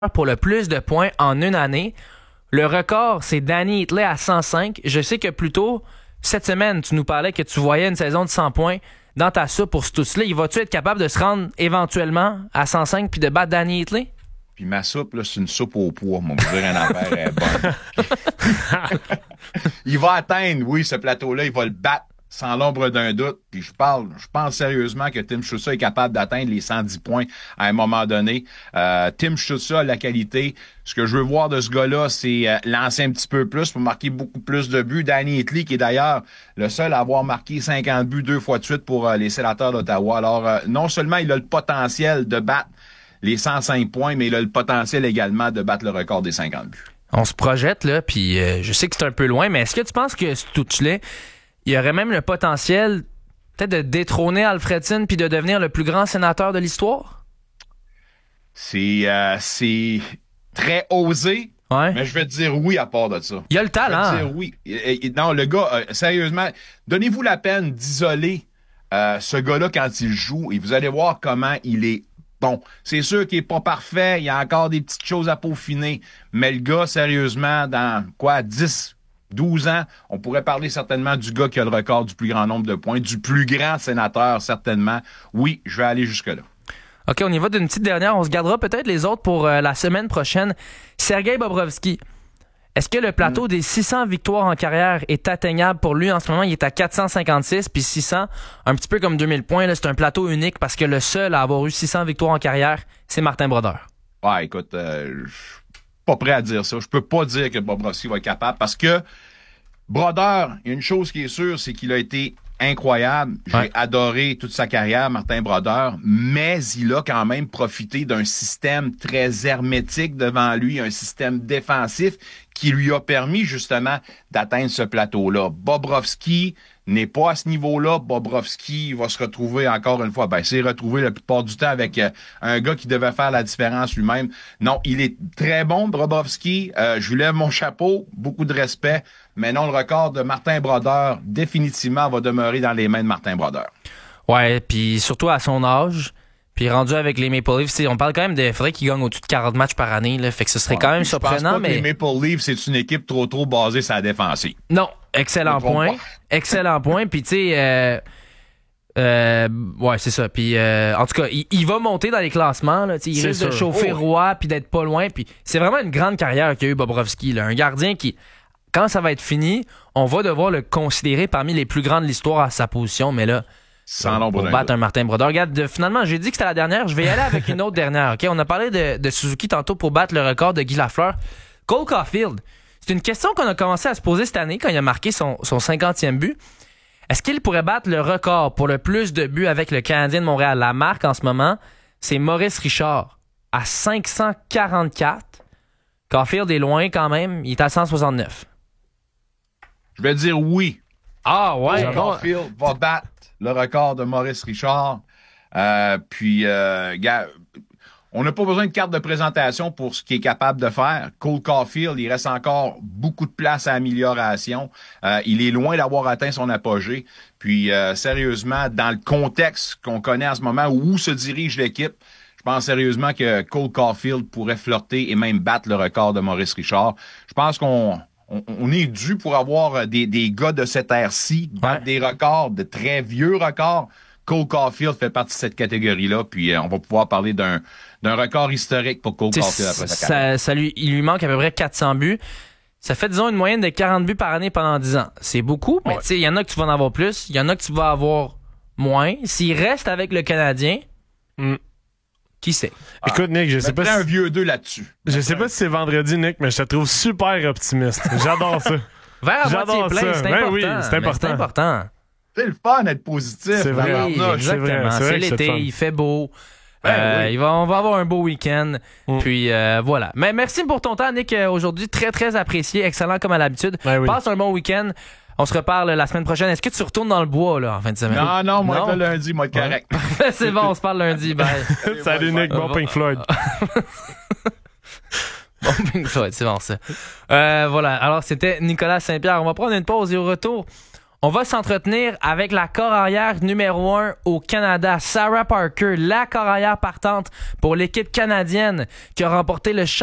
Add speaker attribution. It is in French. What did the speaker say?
Speaker 1: pour le plus de points en une année. Le record, c'est Danny Hitley à 105. Je sais que plus tôt, cette semaine, tu nous parlais que tu voyais une saison de 100 points dans ta soupe pour ce tous-là. Il va-tu être capable de se rendre éventuellement à 105 puis de battre Danny Hitley?
Speaker 2: Puis ma soupe, là, c'est une soupe au poids. Mon dire un affaire elle est bonne. Il va atteindre, oui, ce plateau-là. Il va le battre sans l'ombre d'un doute. Puis je pense sérieusement que Tim Stützle est capable d'atteindre les 110 points à un moment donné. Tim Stützle a la qualité. Ce que je veux voir de ce gars-là, c'est lancer un petit peu plus pour marquer beaucoup plus de buts. Danny Hitley, qui est d'ailleurs le seul à avoir marqué 50 buts 2 fois de suite pour les Sénateurs d'Ottawa. Alors, non seulement il a le potentiel de battre les 105 points, mais il a le potentiel également de battre le record des 50 buts.
Speaker 1: On se projette, là, puis je sais que c'est un peu loin, mais est-ce que tu penses que Stützle, il aurait même le potentiel peut-être de détrôner Alfredson puis de devenir le plus grand sénateur de l'histoire?
Speaker 2: C'est très osé,
Speaker 1: ouais.
Speaker 2: Mais je vais te dire oui à part de ça.
Speaker 1: Il a le talent.
Speaker 2: Je vais te dire oui. Non, le gars, sérieusement, donnez-vous la peine d'isoler ce gars-là quand il joue et vous allez voir comment il est bon. C'est sûr qu'il est pas parfait, il y a encore des petites choses à peaufiner, mais le gars, sérieusement, dans 12 ans, on pourrait parler certainement du gars qui a le record du plus grand nombre de points, du plus grand sénateur, certainement. Oui, je vais aller jusque-là.
Speaker 1: OK, on y va d'une petite dernière. On se gardera peut-être les autres pour la semaine prochaine. Sergei Bobrovski, est-ce que le plateau des 600 victoires en carrière est atteignable pour lui? En ce moment, il est à 456, puis 600, un petit peu comme 2000 points. Là, c'est un plateau unique parce que le seul à avoir eu 600 victoires en carrière, c'est Martin Brodeur.
Speaker 2: Ouais, écoute, je suis pas prêt à dire ça. Je peux pas dire que Bobrovski va être capable parce que Brodeur, il y a une chose qui est sûre, c'est qu'il a été incroyable. J'ai adoré toute sa carrière, Martin Brodeur, mais il a quand même profité d'un système très hermétique devant lui, un système défensif qui lui a permis justement d'atteindre ce plateau-là. Bobrovski n'est pas à ce niveau-là. Bobrovski va se retrouver encore une fois, s'est retrouvé la plupart du temps avec un gars qui devait faire la différence lui-même. Non, il est très bon, Bobrovski. Je lui lève mon chapeau, beaucoup de respect. Mais non, le record de Martin Brodeur, définitivement, va demeurer dans les mains de Martin Brodeur.
Speaker 1: Ouais, puis surtout à son âge, puis rendu avec les Maple Leafs, on parle quand même de faudrait qu'il gagne au-dessus de 40 matchs par année, là, fait que ce serait quand même surprenant.
Speaker 2: Je pense pas
Speaker 1: mais
Speaker 2: que les Maple Leafs, c'est une équipe trop basée sur la défensive.
Speaker 1: Non, excellent point. Excellent point, puis tu sais... ouais, c'est ça. Puis en tout cas, il va monter dans les classements. Là, il risque de chauffer roi puis d'être pas loin. Puis c'est vraiment une grande carrière qu'a eu Bobrovski. Là. Un gardien qui, quand ça va être fini, on va devoir le considérer parmi les plus grands de l'histoire à sa position. Mais là, pour battre un Martin Brodeur. Regarde, finalement, j'ai dit que c'était la dernière. Je vais y aller avec une autre dernière. Ok, on a parlé de Suzuki tantôt pour battre le record de Guy Lafleur. Cole Caulfield, c'est une question qu'on a commencé à se poser cette année quand il a marqué son 50e but. Est-ce qu'il pourrait battre le record pour le plus de buts avec le Canadien de Montréal? La marque en ce moment, c'est Maurice Richard à 544. Caulfield est loin quand même, il est à 169.
Speaker 2: Je vais dire oui.
Speaker 1: Ah ouais?
Speaker 2: Caulfield va battre le record de Maurice Richard. On n'a pas besoin de carte de présentation pour ce qu'il est capable de faire. Cole Caulfield, il reste encore beaucoup de place à amélioration. Il est loin d'avoir atteint son apogée. Puis, sérieusement, dans le contexte qu'on connaît en ce moment, où se dirige l'équipe, je pense sérieusement que Cole Caulfield pourrait flirter et même battre le record de Maurice Richard. Je pense qu'on est dû pour avoir des gars de cette ère-ci, battre des records, de très vieux records. Cole Caulfield fait partie de cette catégorie-là, puis on va pouvoir parler d'un record historique pour Cole Caulfield après sa carrière.
Speaker 1: Il lui manque à peu près 400 buts. Ça fait, disons, une moyenne de 40 buts par année pendant 10 ans. C'est beaucoup, mais tu sais, il y en a que tu vas en avoir plus, il y en a que tu vas avoir moins. S'il reste avec le Canadien, qui sait?
Speaker 3: Écoute, Nick, je sais pas si...
Speaker 2: un vieux 2 là-dessus.
Speaker 3: Je sais pas si c'est vendredi, Nick, mais je te trouve super optimiste. J'adore ça.
Speaker 1: Vers à moitié plein, c'est important.
Speaker 3: Oui, c'est important.
Speaker 2: C'est le fun d'être positif.
Speaker 3: C'est vrai.
Speaker 1: Oui, exactement. C'est l'été, il fait beau. On va avoir un beau week-end. Puis voilà. Mais merci pour ton temps, Nick, aujourd'hui. Très, très apprécié. Excellent comme à l'habitude. Passe un bon week-end. On se reparle la semaine prochaine. Est-ce que tu retournes dans le bois là, en fin de semaine?
Speaker 2: Non, moi, le lundi, moi, correct.
Speaker 1: C'est bon, on se parle lundi. Bye.
Speaker 3: Salut, Nick. Bon Pink Floyd.
Speaker 1: Bon Pink Floyd, c'est bon ça. Voilà. Alors, c'était Nicolas Saint-Pierre. On va prendre une pause et au retour, On va s'entretenir avec la corps arrière numéro 1 au Canada, Sarah Parker, la corps arrière partante pour l'équipe canadienne qui a remporté le